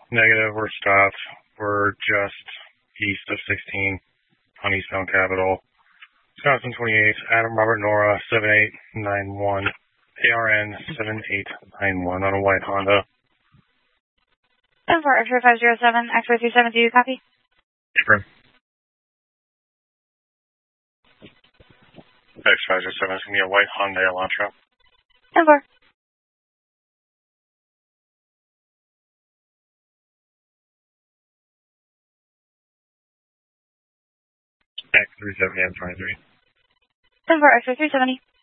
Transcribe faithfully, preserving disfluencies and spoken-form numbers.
Negative, we're stopped. We're just east of sixteen on eastbound Capitol. Wisconsin twenty-eight, Adam Robert Nora, seven eight nine one, A R N seven eight nine one on a white Honda. And for X-ray five zero seven, X-ray three seven, do you copy? Confirm. X five zero seven is going to be a white Hyundai Elantra. And for X three seventy, M twenty-three. And for X-ray three seventy.